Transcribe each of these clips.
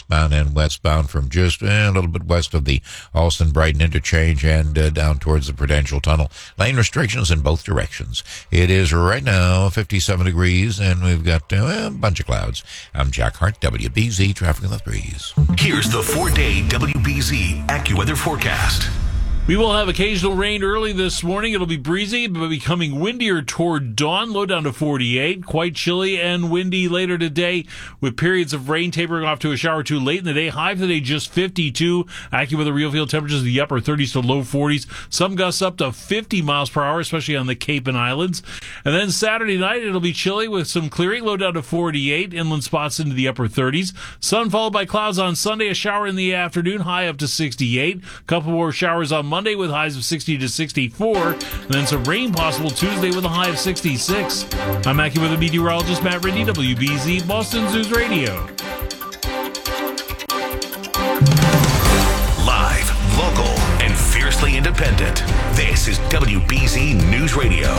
southbound and westbound from just a little bit west of the Alston-Brighton interchange and down towards the Prudential Tunnel. Lane restrictions in both directions. It is right now 57 degrees, and we've got a bunch of clouds. I'm Jack Hart, WBZ Traffic in the Breeze. Here's the 4-day WBZ AccuWeather forecast. We will have occasional rain early this morning. It'll be breezy, but becoming windier toward dawn, low down to 48. Quite chilly and windy later today, with periods of rain tapering off to a shower or two late in the day. High for the day, just 52. AccuWeather real field temperatures in the upper 30s to low 40s. Some gusts up to 50 miles per hour, especially on the Cape and Islands. And then Saturday night, it'll be chilly with some clearing, low down to 48. Inland spots into the upper 30s. Sun followed by clouds on Sunday, a shower in the afternoon, high up to 68. A couple more showers on Monday with highs of 60 to 64, and then some rain possible Tuesday with a high of 66. I'm AccuWeather meteorologist Matt Ridney, WBZ Boston News Radio. Live, local, and fiercely independent. This is WBZ News Radio.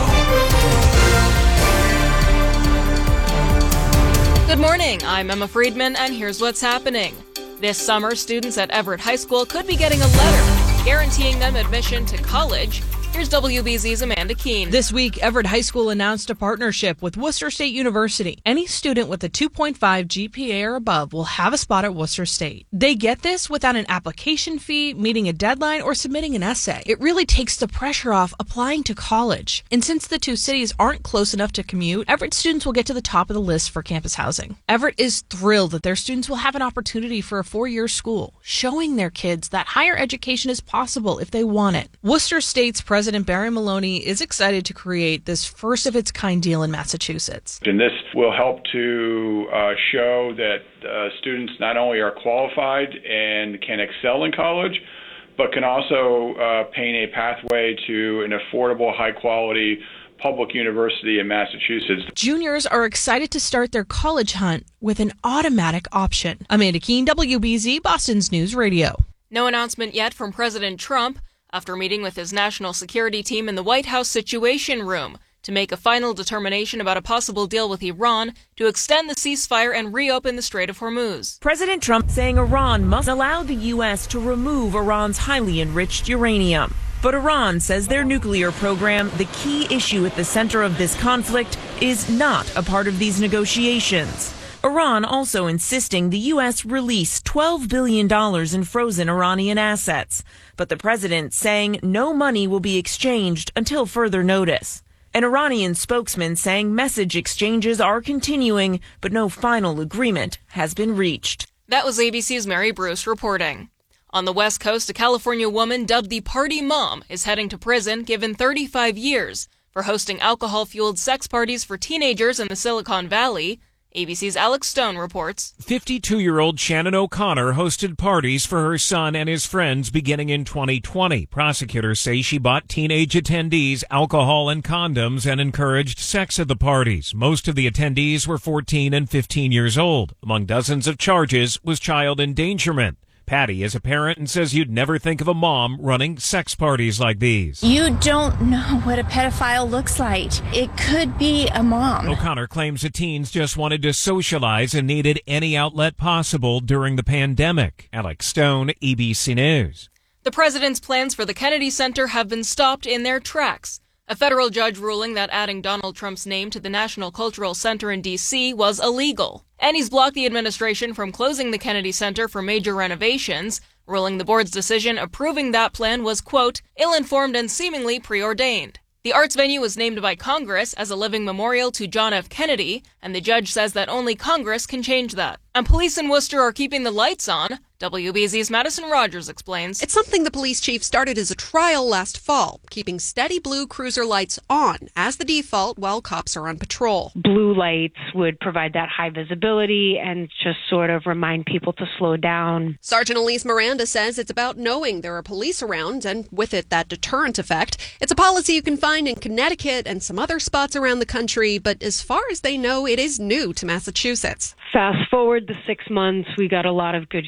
Good morning, I'm Emma Friedman, and here's what's happening. This summer, students at Everett High School could be getting a letter guaranteeing them admission to college. Here's WBZ's Amanda Keene. This week, Everett High School announced a partnership with Worcester State University. Any student with a 2.5 GPA or above will have a spot at Worcester State. They get this without an application fee, meeting a deadline, or submitting an essay. It really takes the pressure off applying to college. And since the two cities aren't close enough to commute, Everett students will get to the top of the list for campus housing. Everett is thrilled that their students will have an opportunity for a 4-year school, showing their kids that higher education is possible if they want it. Worcester State's President Barry Maloney is excited to create this first-of-its-kind deal in Massachusetts. And this will help to show that students not only are qualified and can excel in college, but can also paint a pathway to an affordable, high-quality public university in Massachusetts. Juniors are excited to start their college hunt with an automatic option. Amanda Keene, WBZ, Boston's News Radio. No announcement yet from President Trump after meeting with his national security team in the White House Situation Room to make a final determination about a possible deal with Iran to extend the ceasefire and reopen the Strait of Hormuz. President Trump saying Iran must allow the U.S. to remove Iran's highly enriched uranium. But Iran says their nuclear program, the key issue at the center of this conflict, is not a part of these negotiations. Iran also insisting the U.S. release $12 billion in frozen Iranian assets. But the president saying no money will be exchanged until further notice. An Iranian spokesman saying message exchanges are continuing, but no final agreement has been reached. That was ABC's Mary Bruce reporting. On the West Coast, a California woman dubbed the Party Mom is heading to prison, given 35 years, for hosting alcohol-fueled sex parties for teenagers in the Silicon Valley. ABC's Alex Stone reports. 52-year-old Shannon O'Connor hosted parties for her son and his friends beginning in 2020. Prosecutors say she bought teenage attendees alcohol and condoms and encouraged sex at the parties. Most of the attendees were 14 and 15 years old. Among dozens of charges was child endangerment. Patty is a parent and says you'd never think of a mom running sex parties like these. You don't know what a pedophile looks like. It could be a mom. O'Connor claims the teens just wanted to socialize and needed any outlet possible during the pandemic. Alex Stone, ABC News. The president's plans for the Kennedy Center have been stopped in their tracks. A federal judge ruling that adding Donald Trump's name to the National Cultural Center in D.C. was illegal. And he's blocked the administration from closing the Kennedy Center for major renovations, ruling the board's decision approving that plan was, quote, ill-informed and seemingly preordained. The arts venue was named by Congress as a living memorial to John F. Kennedy, and the judge says that only Congress can change that. And police in Worcester are keeping the lights on. WBZ's Madison Rogers explains. It's something the police chief started as a trial last fall, keeping steady blue cruiser lights on as the default while cops are on patrol. Blue lights would provide that high visibility and just sort of remind people to slow down. Sergeant Elise Miranda says it's about knowing there are police around and with it that deterrent effect. It's a policy you can find in Connecticut and some other spots around the country, but as far as they know, it is new to Massachusetts. Fast forward the 6 months, we got a lot of good feedback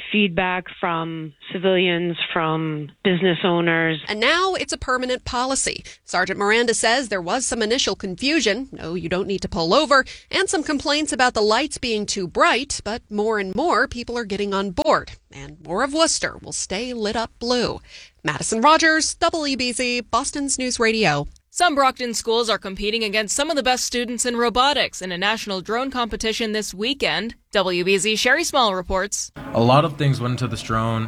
feedback from civilians, from business owners. And now it's a permanent policy. Sergeant Miranda says there was some initial confusion. No, you don't need to pull over, and some complaints about the lights being too bright, but more and more people are getting on board. And more of Worcester will stay lit up blue. Madison Rogers, WBZ, Boston's News Radio. Some Brockton schools are competing against some of the best students in robotics in a national drone competition this weekend. WBZ Sherry Small reports. A lot of things went into this drone.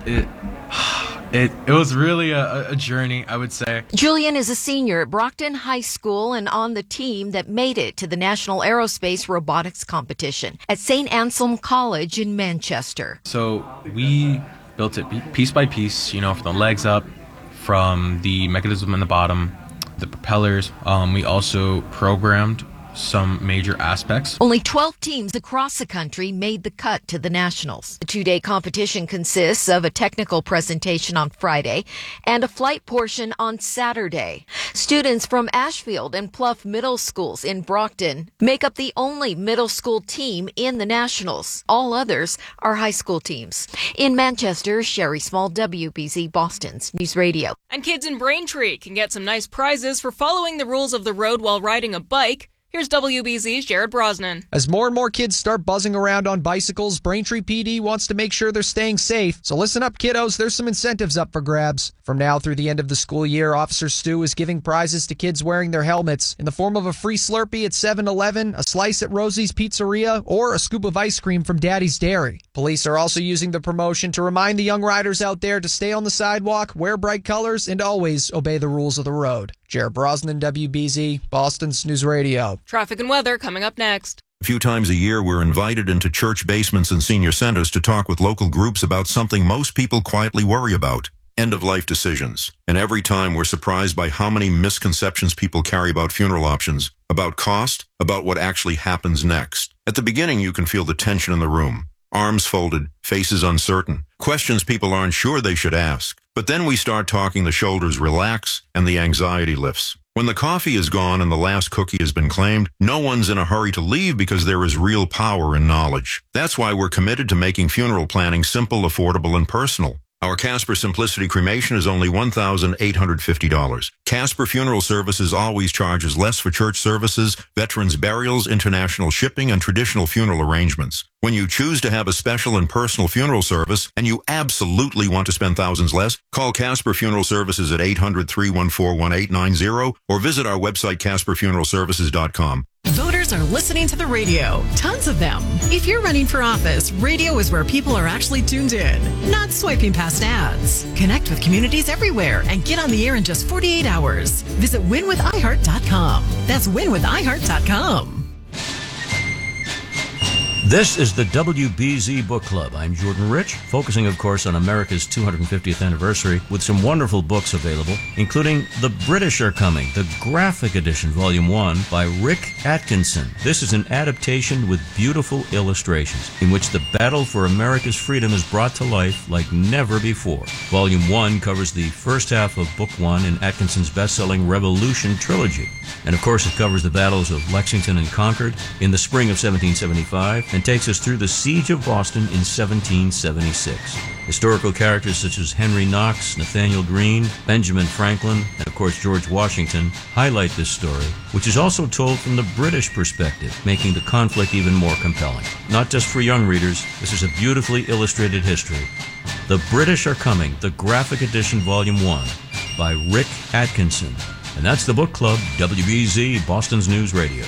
It was really a journey, I would say. Julian is a senior at Brockton High School and on the team that made it to the National Aerospace Robotics Competition at St. Anselm College in Manchester. So we built it piece by piece, from the legs up, from the mechanism in the bottom, the propellers. We also programmed some major aspects. Only 12 teams across the country made the cut to the Nationals. The two-day competition consists of a technical presentation on Friday and a flight portion on Saturday. Students from Ashfield and Plouffe Middle Schools in Brockton make up the only middle school team in the Nationals. All others are high school teams. In Manchester, Sherry Small, WBZ, Boston's News Radio. And kids in Braintree can get some nice prizes for following the rules of the road while riding a bike. Here's WBZ's Jared Brosnan. As more and more kids start buzzing around on bicycles, Braintree PD wants to make sure they're staying safe. So listen up, kiddos. There's some incentives up for grabs. From now through the end of the school year, Officer Stu is giving prizes to kids wearing their helmets in the form of a free Slurpee at 7-Eleven, a slice at Rosie's Pizzeria, or a scoop of ice cream from Daddy's Dairy. Police are also using the promotion to remind the young riders out there to stay on the sidewalk, wear bright colors, and always obey the rules of the road. Jared Brosnan, WBZ, Boston's News Radio. Traffic and weather coming up next. A few times a year, we're invited into church basements and senior centers to talk with local groups about something most people quietly worry about: end-of-life decisions. And every time we're surprised by how many misconceptions people carry about funeral options, about cost, about what actually happens next. At the beginning, you can feel the tension in the room. Arms folded, faces uncertain, questions people aren't sure they should ask. But then we start talking, the shoulders relax, and the anxiety lifts. When the coffee is gone and the last cookie has been claimed, no one's in a hurry to leave because there is real power in knowledge. That's why we're committed to making funeral planning simple, affordable, and personal. Our Casper Simplicity cremation is only $1,850. Casper Funeral Services always charges less for church services, veterans burials, international shipping, and traditional funeral arrangements. When you choose to have a special and personal funeral service, and you absolutely want to spend thousands less, call Casper Funeral Services at 800-314-1890 or visit our website, CasperFuneralServices.com. Voters are listening to the radio. Tons of them. If you're running for office, radio is where people are actually tuned in, not swiping past ads. Connect with communities everywhere and get on the air in just 48 hours. Visit winwithiheart.com. That's winwithiheart.com. This is the WBZ Book Club. I'm Jordan Rich, focusing, of course, on America's 250th anniversary with some wonderful books available, including The British Are Coming, the graphic edition, Volume 1, by Rick Atkinson. This is an adaptation with beautiful illustrations in which the battle for America's freedom is brought to life like never before. Volume 1 covers the first half of Book 1 in Atkinson's best-selling Revolution trilogy. And, of course, it covers the battles of Lexington and Concord in the spring of 1775, and takes us through the Siege of Boston in 1776. Historical characters such as Henry Knox, Nathaniel Greene, Benjamin Franklin, and of course George Washington highlight this story, which is also told from the British perspective, making the conflict even more compelling. Not just for young readers, this is a beautifully illustrated history. The British Are Coming, the graphic edition, Volume 1, by Rick Atkinson. And that's the Book Club, WBZ, Boston's News Radio.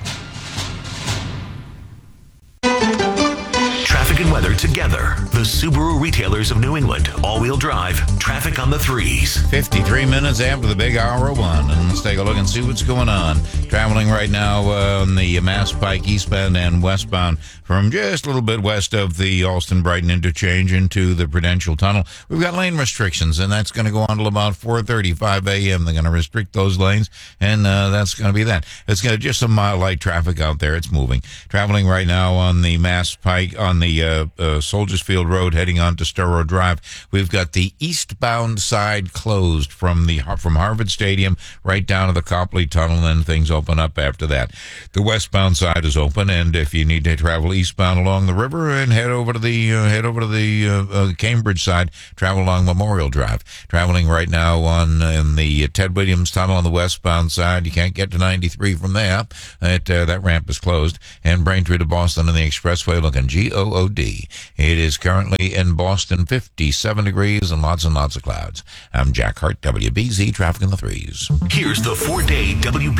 Traffic and weather together. The Subaru retailers of New England. All-wheel drive. Traffic on the 3s. 53 minutes after the big hour of 1. And let's take a look and see what's going on. Traveling right now on the Mass Pike eastbound and westbound from just a little bit west of the Alston-Brighton interchange into the Prudential Tunnel. We've got lane restrictions, and that's going to go on till about 4:35 a.m. They're going to restrict those lanes, and that's going to be that. It's going to just some mild light traffic out there. It's moving. Traveling right now on the Mass Pike, on the Soldiers Field Road heading on to Storrow Drive. We've got the eastbound side closed from Harvard Stadium right down to the Copley Tunnel, and things open up after that. The westbound side is open, and if you need to travel eastbound along the river and head over to the Cambridge side, travel along Memorial Drive. Traveling right now in the Ted Williams Tunnel on the westbound side. You can't get to 93 from there. That ramp is closed. And Braintree to Boston on the expressway looking G-O-O-D. It is currently in Boston 57 degrees and lots of clouds. I'm Jack Hart, WBZ Traffic in the Threes. Here's the 4-day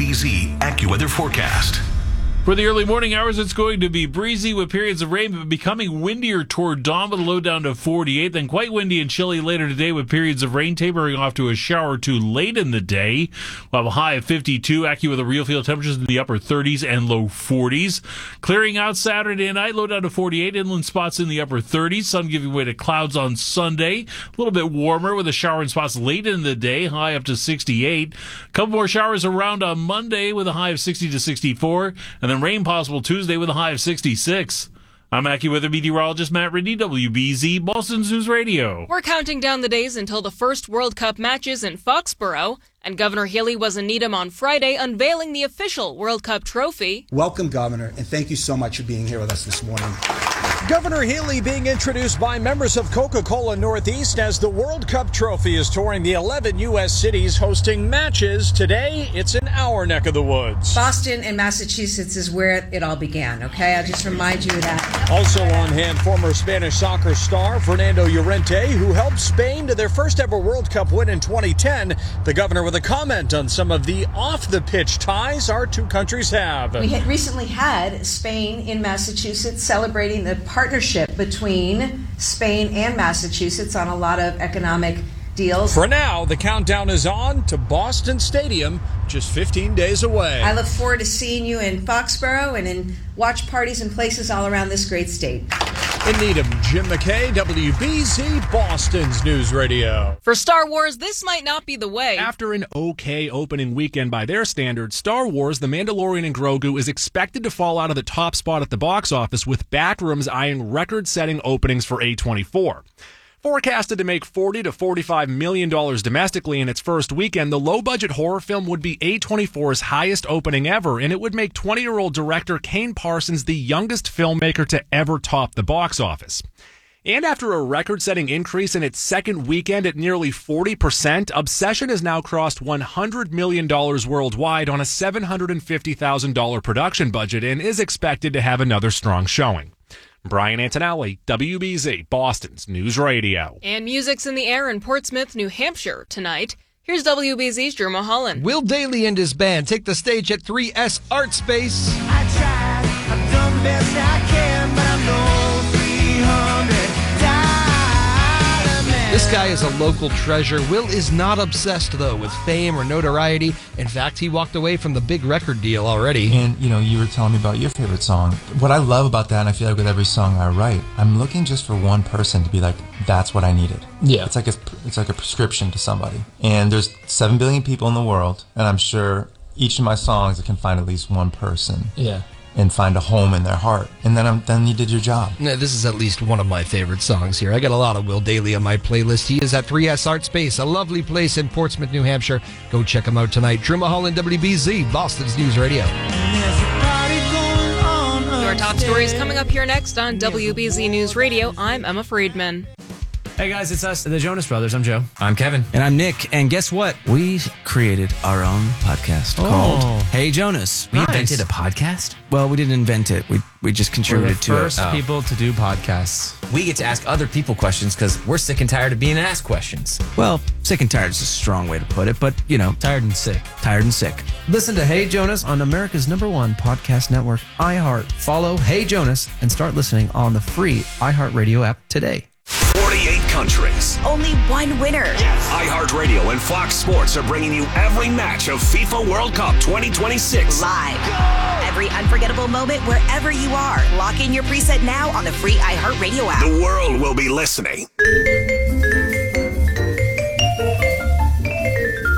WBZ AccuWeather forecast. For the early morning hours, it's going to be breezy with periods of rain, but becoming windier toward dawn with a low down to 48. Then quite windy and chilly later today with periods of rain tapering off to a shower or two late in the day. We'll have a high of 52. AccuWeather real field temperatures in the upper 30s and low 40s. Clearing out Saturday night, low down to 48. Inland spots in the upper 30s. Sun giving way to clouds on Sunday. A little bit warmer with a shower in spots late in the day, high up to 68. A couple more showers around on Monday with a high of 60 to 64. And then rain possible Tuesday with a high of 66. I'm AccuWeather meteorologist Matt Ridney, WBZ Boston's News Radio. We're counting down the days until the first World Cup matches in Foxborough, and Governor Healy was in Needham on Friday unveiling the official World Cup trophy. Welcome, Governor, and thank you so much for being here with us this morning. Governor Healy being introduced by members of Coca-Cola Northeast as the World Cup trophy is touring the 11 U.S. cities hosting matches. Today, it's in our neck of the woods. Boston and Massachusetts is where it all began, okay? I'll just remind you of that. Also on hand, former Spanish soccer star Fernando Llorente, who helped Spain to their first ever World Cup win in 2010. The governor with a comment on some of the off-the-pitch ties our two countries have. We had recently had Spain in Massachusetts celebrating the partnership between Spain and Massachusetts on a lot of economic deals. For now, the countdown is on to Boston Stadium, just 15 days away. I look forward to seeing you in Foxborough and in watch parties and places all around this great state. In Needham, Jim McKay, WBZ Boston's News Radio. For Star Wars, this might not be the way. After an okay opening weekend by their standards, Star Wars The Mandalorian and Grogu is expected to fall out of the top spot at the box office, with Backrooms eyeing record-setting openings for A24. Forecasted to make $40 to $45 million domestically in its first weekend, the low-budget horror film would be A24's highest opening ever, and it would make 20-year-old director Kane Parsons the youngest filmmaker to ever top the box office. And after a record-setting increase in its second weekend at nearly 40%, Obsession has now crossed $100 million worldwide on a $750,000 production budget and is expected to have another strong showing. Brian Antonelli, WBZ, Boston's News Radio. And music's in the air in Portsmouth, New Hampshire tonight. Here's WBZ's Drew Mulholland. Will Daly and his band take the stage at 3S Art Space. I tried, I've done the best I can, but I'm no 300 diamond. This guy is a local treasure. Will is not obsessed, though, with fame or notoriety. In fact, he walked away from the big record deal already. And, you were telling me about your favorite song. What I love about that, and I feel like with every song I write, I'm looking just for one person to be like, that's what I needed. Yeah. It's like a prescription to somebody. And there's 7 billion people in the world, and I'm sure each of my songs I can find at least one person. Yeah. And find a home in their heart. And then you did your job. Yeah, this is at least one of my favorite songs here. I got a lot of Will Daly on my playlist. He is at 3S Art Space, a lovely place in Portsmouth, New Hampshire. Go check him out tonight. Drew Mulholland, WBZ, Boston's News Radio. Your top stories coming up here next on WBZ News Radio. I'm Emma Friedman. Hey guys, it's us, the Jonas Brothers. I'm Joe. I'm Kevin. And I'm Nick. And guess what? We created our own podcast called Hey Jonas. We invented a podcast? Well, we didn't invent it. We just contributed to it. We're the first people to do podcasts. We get to ask other people questions because we're sick and tired of being asked questions. Well, sick and tired is a strong way to put it, but, tired and sick. Tired and sick. Listen to Hey Jonas on America's #1 podcast network, iHeart. Follow Hey Jonas and start listening on the free iHeartRadio app today. 48 countries. Only one winner. iHeartRadio and Fox Sports are bringing you every match of FIFA World Cup 2026. Live. Every unforgettable moment wherever you are. Lock in your preset now on the free iHeartRadio app. The world will be listening.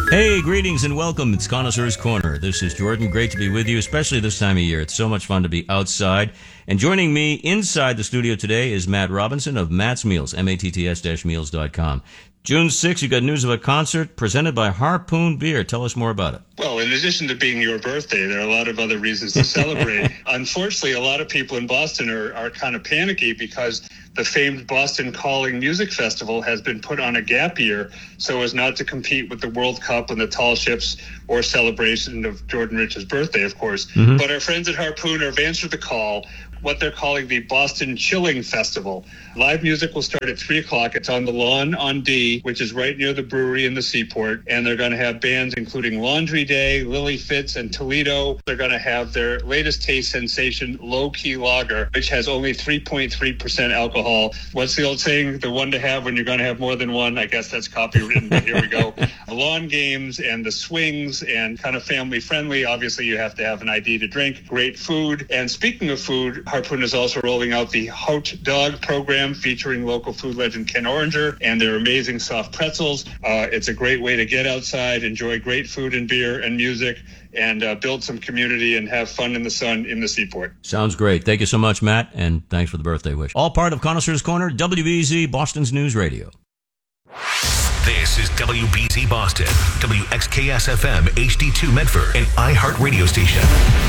Hey, greetings and welcome. It's Connoisseur's Corner. This is Jordan. Great to be with you, especially this time of year. It's so much fun to be outside. And joining me inside the studio today is Matt Robinson of Matt's Meals, matts-meals.com. June 6th, you got news of a concert presented by Harpoon Beer. Tell us more about it. Well, in addition to being your birthday, there are a lot of other reasons to celebrate. Unfortunately, a lot of people in Boston are kind of panicky because the famed Boston Calling Music Festival has been put on a gap year so as not to compete with the World Cup and the tall ships or celebration of Jordan Rich's birthday, of course. Mm-hmm. But our friends at Harpoon have answered the call, what they're calling the Boston Chilling Festival. Live music will start at 3 o'clock. It's on the lawn on D, which is right near the brewery in the Seaport. And they're going to have bands including Laundry Day, Lily Fitz, and Toledo. They're going to have their latest taste sensation, Low Key Lager, which has only 3.3% alcohol. What's the old saying? The one to have when you're going to have more than one. I guess that's copywritten, but here we go. Lawn games and the swings and kind of family friendly. Obviously, you have to have an ID to drink. Great food. And speaking of food, Harpoon is also rolling out the Hot Dog program featuring local food legend Ken Oringer and their amazing soft pretzels. It's a great way to get outside, enjoy great food and beer and music, and build some community and have fun in the sun in the Seaport. Sounds great. Thank you so much, Matt, and thanks for the birthday wish. All part of Connoisseur's Corner, WBZ, Boston's News Radio. This is WBZ Boston, WXKS-FM, HD2 Medford, and iHeart Radio Station.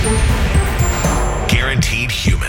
Guaranteed Human.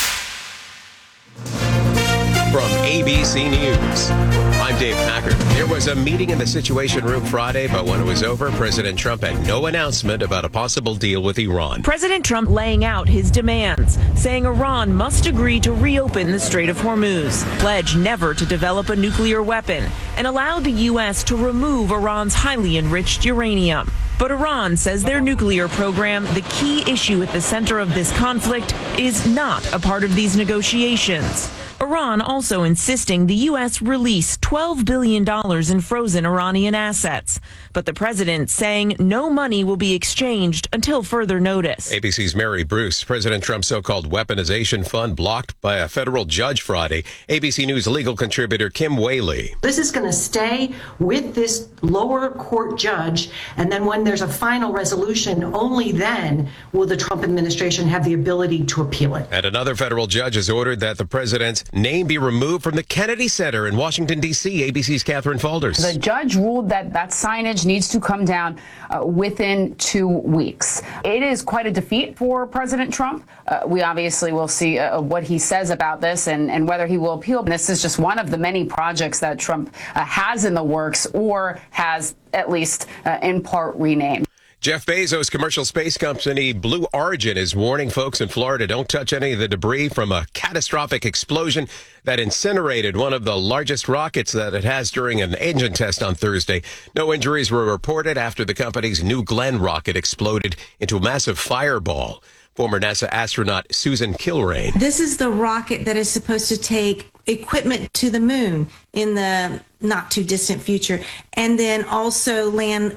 From ABC News, I'm Dave Packard. There was a meeting in the Situation Room Friday, but when it was over, President Trump had no announcement about a possible deal with Iran. President Trump laying out his demands, saying Iran must agree to reopen the Strait of Hormuz, pledge never to develop a nuclear weapon, and allow the U.S. to remove Iran's highly enriched uranium. But Iran says their nuclear program, the key issue at the center of this conflict, is not a part of these negotiations. Iran also insisting the U.S. release $12 billion in frozen Iranian assets. But the president saying no money will be exchanged until further notice. ABC's Mary Bruce, President Trump's so-called weaponization fund blocked by a federal judge Friday. ABC News legal contributor Kim Whaley. This is going to stay with this lower court judge, and then when there's a final resolution, only then will the Trump administration have the ability to appeal it. And another federal judge has ordered that the president's name be removed from the Kennedy Center in Washington, D.C. ABC's Catherine Falders. The judge ruled that signage needs to come down within 2 weeks. It is quite a defeat for President Trump. We obviously will see what he says about this and whether he will appeal. This is just one of the many projects that Trump has in the works or has at least in part renamed. Jeff Bezos' commercial space company Blue Origin is warning folks in Florida don't touch any of the debris from a catastrophic explosion that incinerated one of the largest rockets that it has during an engine test on Thursday. No injuries were reported after the company's New Glenn rocket exploded into a massive fireball. Former NASA astronaut Susan Kilrain. This is the rocket that is supposed to take equipment to the moon in the not too distant future, and then also land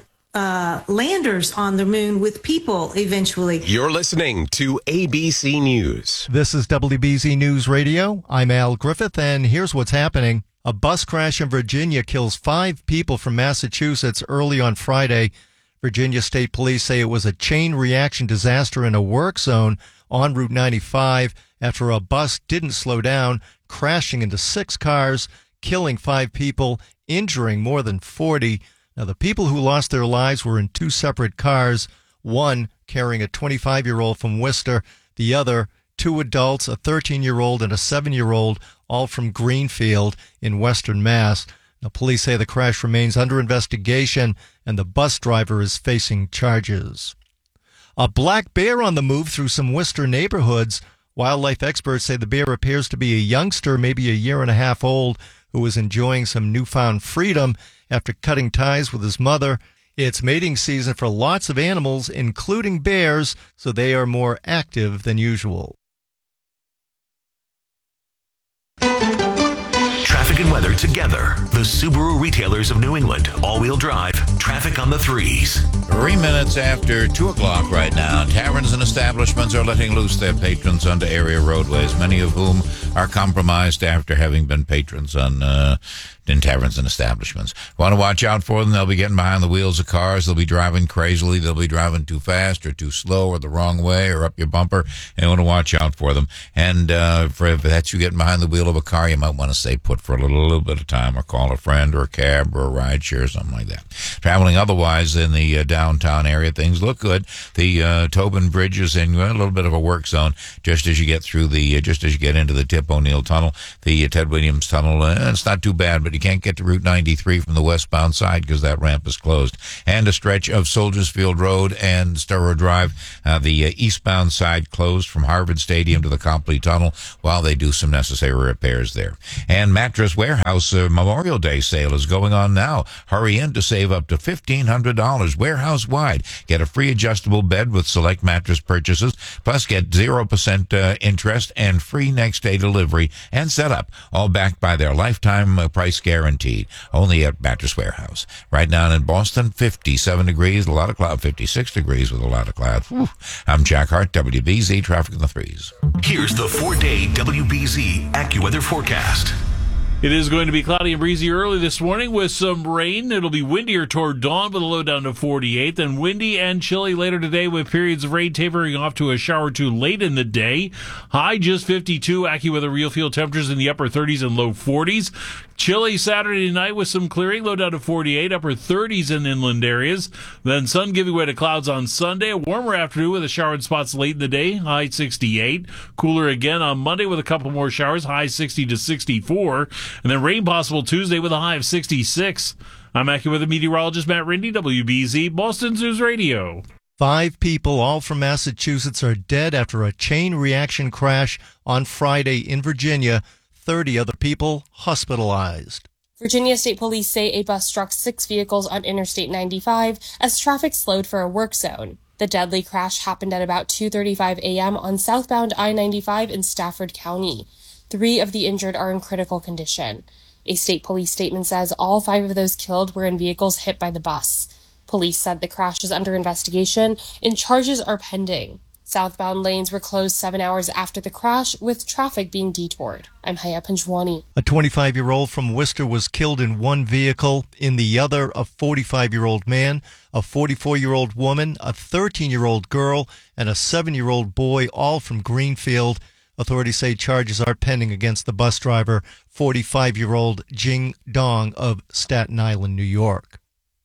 landers on the moon with people eventually. You're listening to ABC News. This is WBZ News Radio. I'm Al Griffith, and here's what's happening. A bus crash in Virginia kills 5 people from Massachusetts early on Friday. Virginia State Police say it was a chain reaction disaster in a work zone on Route 95 after a bus didn't slow down, crashing into 6 cars, killing 5 people, injuring more than 40. Now, the people who lost their lives were in 2 separate cars, one carrying a 25-year-old from Worcester, the other 2 adults, a 13-year-old and a 7-year-old, all from Greenfield in Western Mass. Now, police say the crash remains under investigation and the bus driver is facing charges. A black bear on the move through some Worcester neighborhoods. Wildlife experts say the bear appears to be a youngster, maybe a year and a half old, who is enjoying some newfound freedom after cutting ties with his mother. It's mating season for lots of animals, including bears, so they are more active than usual. traffic and weather together. The Subaru retailers of New England. All-wheel drive. Traffic on the 3s. 3 minutes after 2 o'clock right now. Taverns and establishments are letting loose their patrons onto area roadways, many of whom are compromised after having been patrons in taverns and establishments. Want to watch out for them. They'll be getting behind the wheels of cars. They'll be driving crazily. They'll be driving too fast or too slow or the wrong way or up your bumper. And you want to watch out for them. And if that's you getting behind the wheel of a car, you might want to stay put for a little bit of time or call a friend or a cab or a ride share or something like that. Traveling otherwise in the downtown area, things look good. The Tobin Bridge is in a little bit of a work zone just as you get through just as you get into the Tip O'Neill Tunnel, the Ted Williams Tunnel. It's not too bad, but you can't get to Route 93 from the westbound side because that ramp is closed. And a stretch of Soldiers Field Road and Sturrow Drive, the eastbound side closed from Harvard Stadium to the Copley Tunnel while they do some necessary repairs there. And Mattress Warehouse Memorial Day sale is going on now. Hurry in to save up to $1,500 warehouse-wide. Get a free adjustable bed with select mattress purchases, plus get 0% interest and free next-day delivery and setup, all backed by their lifetime price guaranteed. Only at Mattress Warehouse. Right now in Boston, 57 degrees, a lot of cloud, 56 degrees with a lot of cloud. Whew. I'm Jack Hart, WBZ Traffic in the 3s. Here's the 4-day WBZ AccuWeather forecast. It is going to be cloudy and breezy early this morning with some rain. It'll be windier toward dawn with a low down to 48. Then windy and chilly later today with periods of rain tapering off to a shower or two late in the day. High just 52. AccuWeather real field temperatures in the upper 30s and low 40s. Chilly Saturday night with some clearing, low down to 48, upper 30s in inland areas. Then sun giving way to clouds on Sunday. A warmer afternoon with a shower in spots late in the day, high 68. Cooler again on Monday with a couple more showers, high 60 to 64. And then rain possible Tuesday with a high of 66. I'm AccuWeather meteorologist Matt Rindy, WBZ, Boston News Radio. 5 people, all from Massachusetts, are dead after a chain reaction crash on Friday in Virginia. 30 other people hospitalized. Virginia State Police say a bus struck 6 vehicles on Interstate 95 as traffic slowed for a work zone. The deadly crash happened at about 2:35 a.m. on southbound I-95 in Stafford County. 3 of the injured are in critical condition. A state police statement says all 5 of those killed were in vehicles hit by the bus. Police said the crash is under investigation and charges are pending. Southbound lanes were closed 7 hours after the crash, with traffic being detoured. I'm Haya Panjwani. A 25-year-old from Worcester was killed in one vehicle. In the other, a 45-year-old man, a 44-year-old woman, a 13-year-old girl, and a 7-year-old boy, all from Greenfield. Authorities say charges are pending against the bus driver, 45-year-old Jing Dong of Staten Island, New York.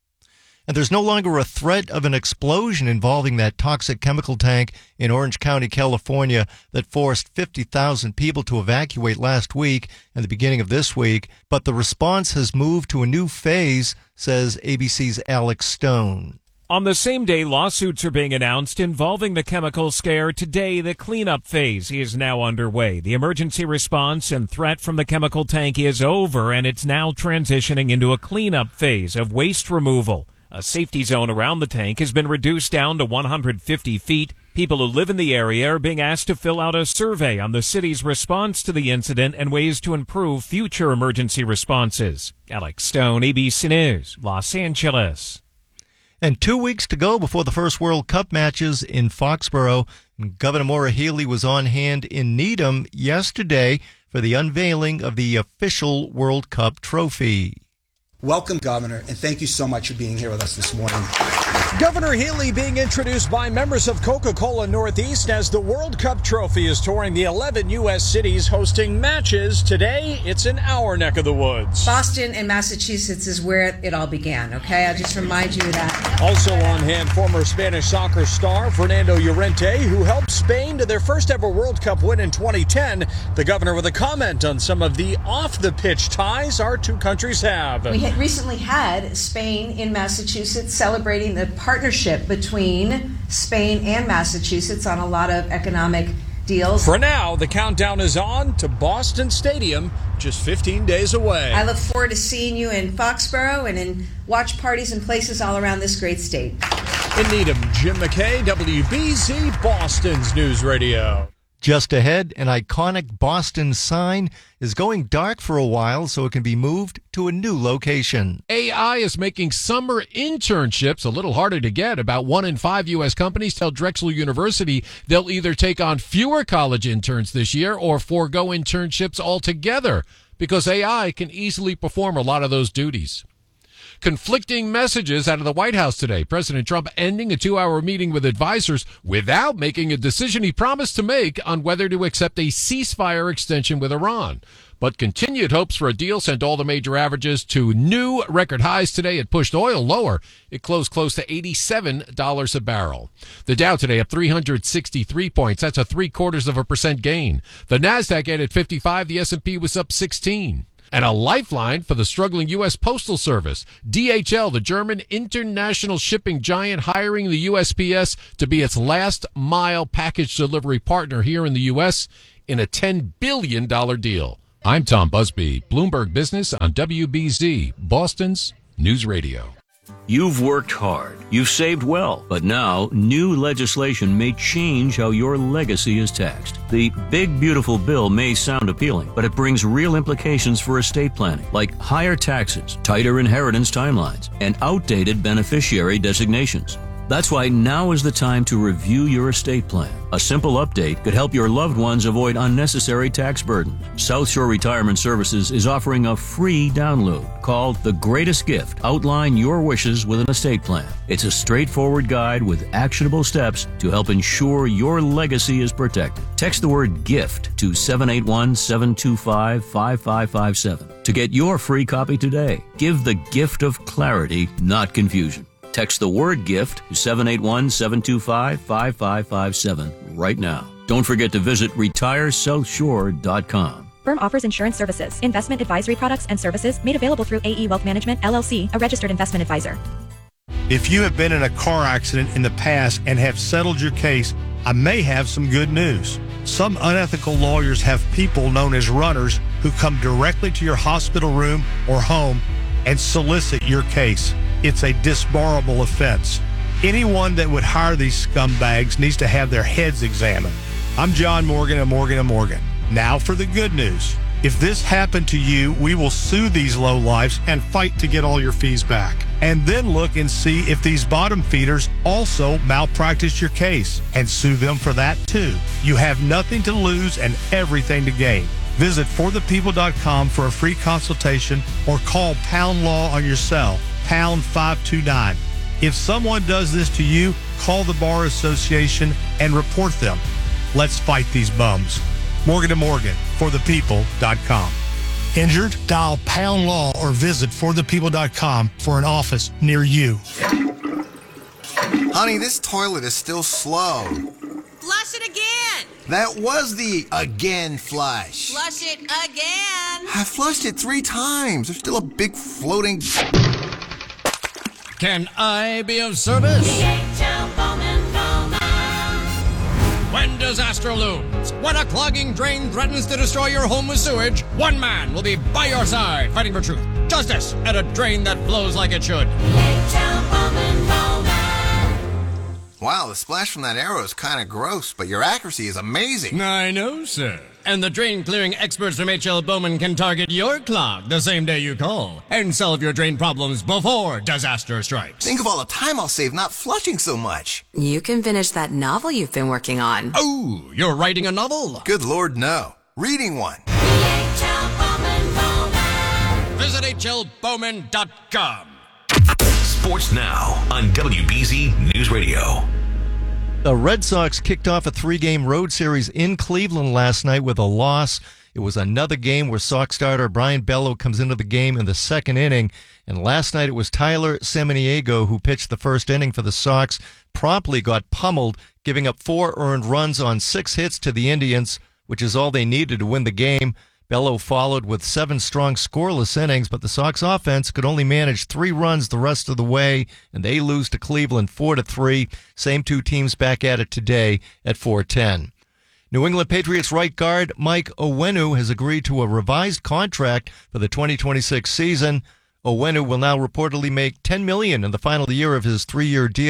And there's no longer a threat of an explosion involving that toxic chemical tank in Orange County, California, that forced 50,000 people to evacuate last week and the beginning of this week. But the response has moved to a new phase, says ABC's Alex Stone. On the same day, lawsuits are being announced involving the chemical scare. Today, the cleanup phase is now underway. The emergency response and threat from the chemical tank is over, and it's now transitioning into a cleanup phase of waste removal. A safety zone around the tank has been reduced down to 150 feet. People who live in the area are being asked to fill out a survey on the city's response to the incident and ways to improve future emergency responses. Alex Stone, ABC News, Los Angeles. And 2 weeks to go before the first World Cup matches in Foxborough. Governor Maura Healey was on hand in Needham yesterday for the unveiling of the official World Cup trophy. Welcome, Governor, and thank you so much for being here with us this morning. Governor Healey being introduced by members of Coca-Cola Northeast as the World Cup trophy is touring the 11 U.S. cities hosting matches. Today, it's in our neck of the woods. Boston and Massachusetts is where it all began, okay? I'll just remind you of that. Also on hand, former Spanish soccer star Fernando Llorente, who helped Spain to their first ever World Cup win in 2010. The governor with a comment on some of the off-the-pitch ties our two countries have. We recently had Spain in Massachusetts celebrating the partnership between Spain and Massachusetts on a lot of economic deals. For now, the countdown is on to Boston Stadium, just 15 days away. I look forward to seeing you in Foxborough and in watch parties and places all around this great state. In Needham, Jim McKay, WBZ, Boston's News Radio. Just ahead, an iconic Boston sign is going dark for a while so it can be moved to a new location. AI is making summer internships a little harder to get. About 1 in 5 U.S. companies tell Drexel University they'll either take on fewer college interns this year or forego internships altogether because AI can easily perform a lot of those duties. Conflicting messages out of the White House today. President Trump ending a 2-hour meeting with advisors without making a decision he promised to make on whether to accept a ceasefire extension with Iran. But continued hopes for a deal sent all the major averages to new record highs today. It pushed oil lower. It closed close to $87 a barrel. The Dow today up 363 points. That's a 0.75% gain. The Nasdaq added 55. The S&P was up 16. And a lifeline for the struggling U.S. Postal Service. DHL, the German international shipping giant, hiring the USPS to be its last-mile package delivery partner here in the U.S. in a $10 billion deal. I'm Tom Busby, Bloomberg Business on WBZ, Boston's News Radio. You've worked hard, you've saved well, but now new legislation may change how your legacy is taxed. The Big Beautiful Bill may sound appealing, but it brings real implications for estate planning, like higher taxes, tighter inheritance timelines, and outdated beneficiary designations. That's why now is the time to review your estate plan. A simple update could help your loved ones avoid unnecessary tax burdens. South Shore Retirement Services is offering a free download called The Greatest Gift. Outline your wishes with an estate plan. It's a straightforward guide with actionable steps to help ensure your legacy is protected. Text the word GIFT to 781-725-5557 to get your free copy today. Give the gift of clarity, not confusion. Text the word GIFT to 781-725-5557 right now. Don't forget to visit retiresouthshore.com. Firm offers insurance services, investment advisory products and services made available through AE Wealth Management, LLC, a registered investment advisor. If you have been in a car accident in the past and have settled your case, I may have some good news. Some unethical lawyers have people known as runners who come directly to your hospital room or home and solicit your case. It's a disbarable offense. Anyone that would hire these scumbags needs to have their heads examined. I'm John Morgan of Morgan & Morgan. Now for the good news. If this happened to you, we will sue these lowlifes and fight to get all your fees back. And then look and see if these bottom feeders also malpractice your case and sue them for that too. You have nothing to lose and everything to gain. Visit forthepeople.com for a free consultation or call Pound Law on your cell. Pound 529. If someone does this to you, call the Bar Association and report them. Let's fight these bums. Morgan & Morgan, forthepeople.com. Injured? Dial Pound Law or visit forthepeople.com for an office near you. Honey, this toilet is still slow. Flush it again. That was the again flush. Flush it again. I flushed it 3 times. There's still a big floating... Can I be of service? DHL Bowman. When disaster looms, when a clogging drain threatens to destroy your home with sewage, one man will be by your side fighting for truth, justice, and a drain that flows like it should. DHL Bowman. Wow, the splash from that arrow is kind of gross, but your accuracy is amazing. I know, sir. And the drain clearing experts from H.L. Bowman can target your clog the same day you call and solve your drain problems before disaster strikes. Think of all the time I'll save not flushing so much. You can finish that novel you've been working on. Oh, you're writing a novel? Good Lord, no. Reading one. Visit hlbowman.com. Sports Now on WBZ News Radio. The Red Sox kicked off a 3-game road series in Cleveland last night with a loss. It was another game where Sox starter Brian Bello comes into the game in the second inning. And last night it was Tyler Samaniego who pitched the first inning for the Sox, promptly got pummeled, giving up 4 earned runs on 6 hits to the Indians, which is all they needed to win the game. Bello followed with 7 strong scoreless innings, but the Sox offense could only manage 3 runs the rest of the way, and they lose to Cleveland 4-3. Same 2 teams back at it today at 4:10. New England Patriots right guard Mike Onwenu has agreed to a revised contract for the 2026 season. Onwenu will now reportedly make $10 million in the final year of his 3-year deal,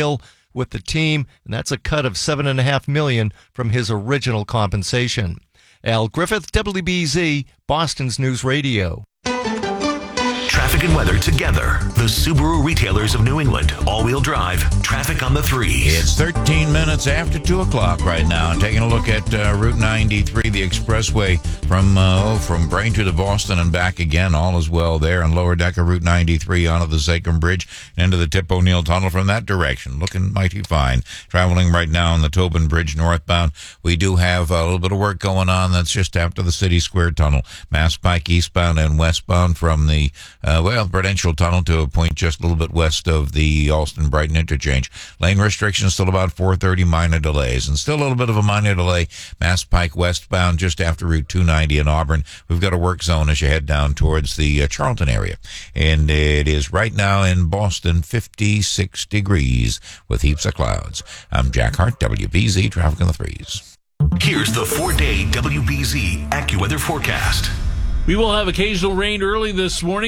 with the team, and that's a cut of $7.5 million from his original compensation. Al Griffith, WBZ, Boston's News Radio. Traffic and weather together. The Subaru retailers of New England. All-wheel drive. Traffic on the threes. It's 13 minutes after 2 o'clock right now. And taking a look at Route 93, the expressway from Braintree to Boston and back again. All is well there. And lower deck of Route 93 onto the Sachem Bridge and into the Tip O'Neill Tunnel from that direction. Looking mighty fine. Traveling right now on the Tobin Bridge northbound. We do have a little bit of work going on. That's just after the City Square Tunnel. Mass Pike eastbound and westbound from the Prudential Tunnel to a point just a little bit west of the Alston-Brighton interchange. Lane restrictions still about 4:30, minor delays. And still a little bit of a minor delay, Mass Pike westbound just after Route 290 in Auburn. We've got a work zone as you head down towards the Charlton area. And it is right now in Boston 56 degrees with heaps of clouds. I'm Jack Hart, WBZ, Traffic on the Threes. Here's the 4-day WBZ AccuWeather forecast. We will have occasional rain early this morning.